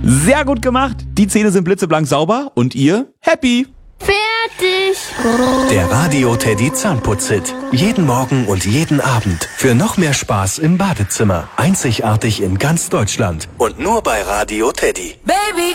Sehr gut gemacht. Die Zähne sind blitzeblank sauber und ihr happy. Fertig. Der Radio Teddy Zahnputz-Hit. Jeden Morgen und jeden Abend. Für noch mehr Spaß im Badezimmer. Einzigartig in ganz Deutschland. Und nur bei Radio Teddy. Baby.